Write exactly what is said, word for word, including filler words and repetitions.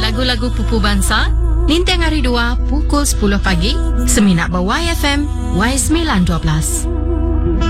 lagu-lagu Pupu Bangsa, Lintang Hari dua pukul sepuluh pagi, Seminat Bawah Y F M Y sembilan dua belas.